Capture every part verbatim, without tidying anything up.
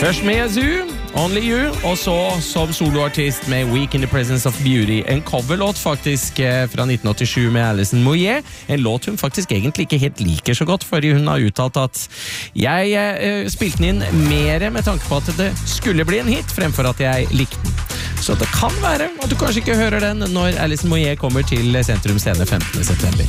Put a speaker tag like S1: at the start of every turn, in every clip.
S1: Først med Yazoo, Only You, og så som soloartist med Week in the Presence of Beauty, en coverlåt faktisk fra nitten åttisju med Alison Moyet, en låt hun faktisk egentlig ikke helt liker så godt, fordi hun har uttalt at jeg eh, spilte den inn mer med tanke på at det skulle bli en hit, fremfor at jeg likte den. Så det kan være at du kanskje ikke hører den når Alison Moyet kommer til Sentrum Scene femtende september.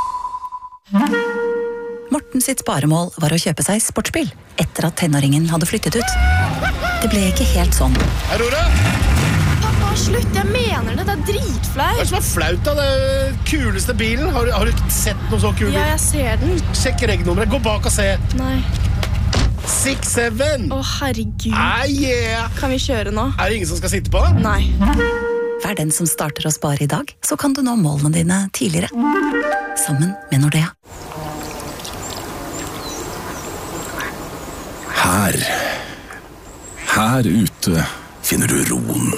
S2: Morten sitt sparemål var å kjøpe seg sportsbil etter at tenåringen hadde flyttet ut. Det ble ikke helt sånn.
S3: Aurora!
S4: Pappa, slutt, jeg mener det, det er dritflaut.
S3: Hva er det som er flaut da? Det er kuleste bilen. Har, har du sett noe så kul bil?
S4: Ja, jeg ser den.
S3: Sjekk regnummeret, gå bak og se.
S4: Nei.
S3: seks syv.
S4: Å, herregud.
S3: Ah, yeah.
S4: Kan vi kjøre nå?
S3: Er det ingen som skal sitte på?
S4: Nei.
S2: Vær den som starter å spare i dag, så kan du nå målene dine tidligere. Sammen med Nordea.
S5: Her, her ute finner du roen.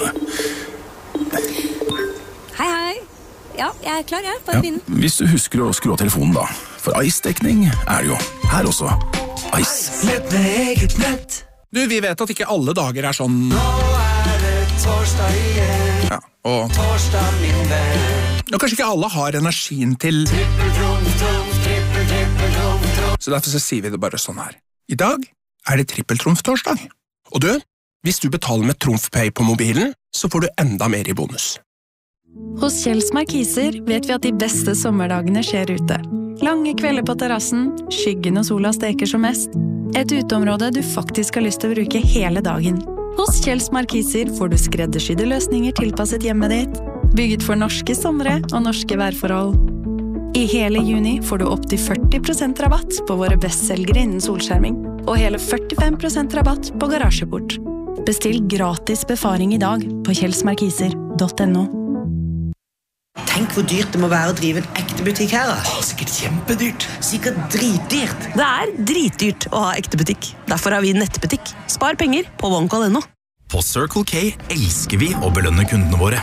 S6: Hei, hei. Ja, jeg er klar, jeg. Bare begynn.
S5: Ja, hvis du husker å skru av telefonen da. For Ice-dekning er det jo. Her også. Ice.
S7: Nett med eget nett.
S8: Du, vi vet at ikke alle dager er sånn.
S7: Nå er det torsdag igjen.
S8: Ja, og
S7: Torsdag, min venn.
S8: og kanskje ikke alle har energien til.
S7: Trippel, trumf, trumf, trippel, trippel, trumf, trumf.
S8: Så derfor så sier vi det bare sånn her. I dag er det trippeltrumf-torsdag. Og du, hvis du betaler med TrumfPay på mobilen, så får du enda mer i bonus.
S9: Hos Kjells Markiser vet vi at de beste sommerdagene skjer ute. Lange kvelder på terrassen, skyggen og sola steker som mest. Et uteområde du faktisk har lyst til å bruke hele dagen. Hos Kjells Markiser får du skreddersydde løsninger tilpasset hjemmet ditt, bygget for norske somre og norske værforhold. I hele juni får du opp til førti prosent rabatt på våre bestselgere innen solskjerming, og hele førtifem prosent rabatt på garasjeport. Bestill gratis befaring i dag på kjelsmarkiser punktum no.
S10: Tenk hvor dyrt det må være å drive en ekte butikk her.
S7: Å, sikkert kjempedyrt.
S10: Sikkert dritdyrt.
S11: Det er dritdyrt å ha ekte butikk. Derfor har vi nettbutikk. Spar penger på OneCall punktum no.
S12: På Circle K elsker vi å belønne kundene våre.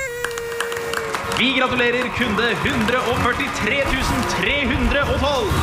S13: Vi gratulerer kunde one hundred forty-three thousand three hundred twelve.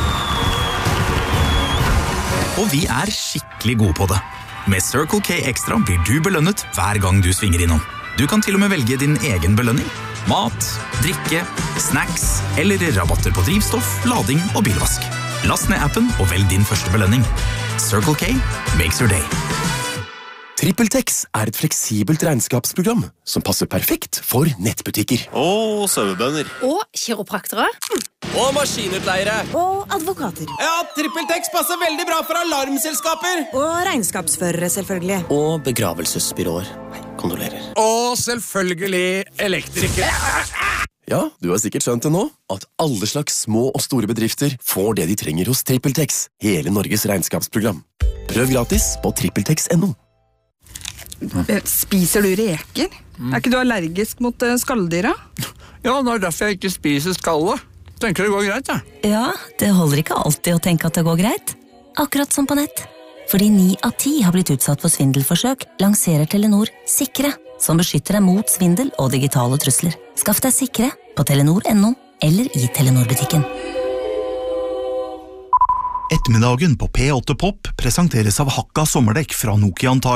S12: Og vi er skikkelig gode på det. Med Circle K Extra blir du belønnet hver gang du svinger innom. Du kan til og med velge din egen belønning. Mat, drikke, snacks eller rabatter på drivstoff, lading og bilvask. Last ned appen og velg din første belønning. Circle K makes your day.
S14: TrippelTex er et fleksibelt regnskapsprogram som passer perfekt for nettbutikker.
S15: Og sauebønder.
S16: Og kiropraktere.
S15: Og maskinutleiere.
S16: Og advokater.
S15: Ja, TrippelTex passer veldig bra for alarmselskaper.
S16: Og regnskapsførere, selvfølgelig.
S15: Og begravelsesbyråer. Kondolerer.
S8: Og selvfølgelig elektrikere.
S14: Ja, du har sikkert skjønt det nå, at alle slags små og store bedrifter får det de trenger hos TrippelTex, hele Norges regnskapsprogram. Prøv gratis på trippeltex punktum no.
S17: Spiser du reker? Mm. Er ikke du allergisk mot skalldyra?
S8: Ja, det er derfor jeg ikke spiser skallet. Tenker det går greit, ja.
S2: Ja, det holder ikke alltid å tenke at det går greit. Akkurat som på nett. Fordi ni av ti har blitt utsatt for svindelforsøk, lanserer Telenor Sikre, som beskytter deg mot svindel og digitale trusler. Skaff deg Sikre på telenor punktum no eller i Telenor-butikken.
S18: Ettermiddagen på P åtte Pop presenteres av Hakka sommerdekk fra Nokia Antar.